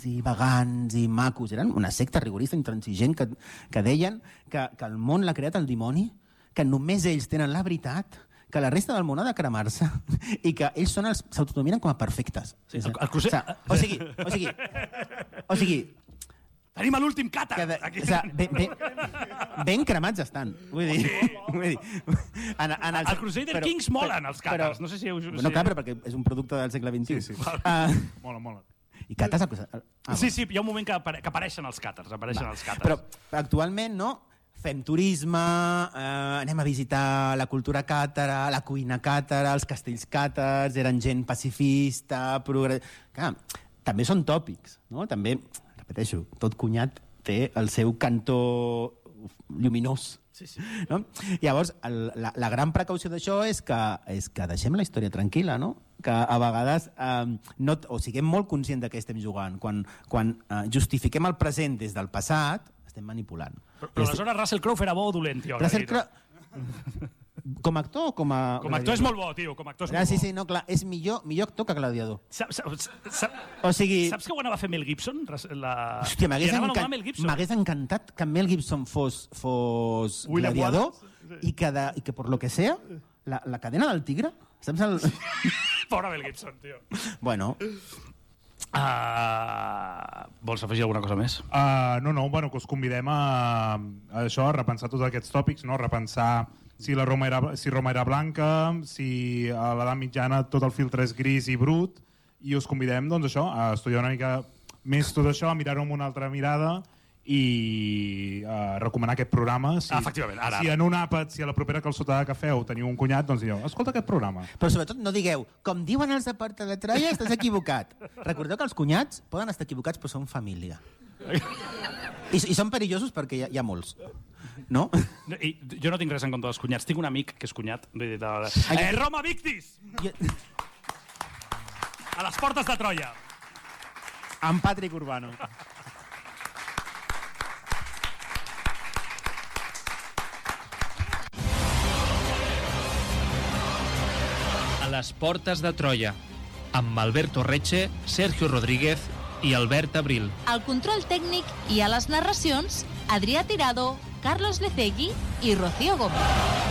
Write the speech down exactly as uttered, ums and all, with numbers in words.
i vegans i macos. Eren una secta rigorista, intransigent, que, que deien que, que el món l'ha creat el dimoni, que només ells tenen la veritat, que la resta del món ha de cremar-se i que ells són els s'autodenominen com a perfectes. Sí, el, el crucer... O sigui, o sigui, o sigui... Tenim l'últim càtar! De, o sigui, ben, ben, ben cremats estan. Vull dir... Vull dir en, en els, el Crusader però, Kings molen, els càtars. No sé si... Heu, no, clar, però perquè és un producte del segle vint-i-u. Sí, sí. Uh, mola, mola. I càtars... Ah, sí, sí, hi ha un moment que, apare que apareixen els càtars. Apareixen els càtars. Però actualment, no... Fem turisme, eh, anem a visitar la cultura càtara, la cuina càtara, els castells càtars, eren gent pacifista, progre... Clar, també són tòpics, no? També, repeteixo, tot cunyat té el seu cantó lluminós. Sí, sí. No? Llavors, el, la, la gran precaució d'això és que, és que deixem la història tranquil·la, no? Que a vegades eh, no, o siguem molt conscients de què estem jugant. Quan, quan eh, justifiquem el present des del passat, estem manipulant. Però, però aleshores Russell Crowe era bo o dolent, tio? Russell Crowe... Com a actor o com a... Com a actor és molt bo, tio, com a actor és molt ah, sí, bo. sí, no, clar, és millor, millor actor que Gladiador. Sap, sap, sap, o sigui... Saps que ho anava a fer Mel Gibson? La... Hòstia, m'hagués encan... encantat que Mel Gibson fos, fos Gladiador sí. i, que de, i que, per lo que sea, la, la cadena del tigre... Saps el... Pobre Mel Gibson, tio. Bueno... Uh, vols afegir alguna cosa més? Uh, no, no, bueno, que us convidem a, a això, a repensar tots aquests tòpics, no? Repensar si la Roma era, si Roma era blanca, si a l'edat mitjana tot el filtre és gris i brut, i us convidem, doncs això, a estudiar una mica més tot això, a mirar-ho amb una altra mirada i uh, recomanar aquest programa. Si, ah, efectivament, ara. Si en un àpat, si a la propera calçotada que feu teniu un cunyat, doncs dieu, escolta aquest programa. Però sobretot no digueu, com diuen els de Porta de Troia, estàs equivocat. Recordeu que els cunyats poden estar equivocats, però són família. I, i són perillosos perquè hi ha, hi ha molts. No? I, jo no tinc res en compte dels cunyats. Tinc un amic que és cunyat. De, de, de... Eh, Roma Victis! Jo... A les portes de Troia. Amb Patrick Urbano. A les portes de Troia, amb Alberto Reche, Sergio Rodríguez i Albert Abril. Al control tècnic i a les narracions, Adrià Tirado, Carlos Lecegui i Rocío Gómez.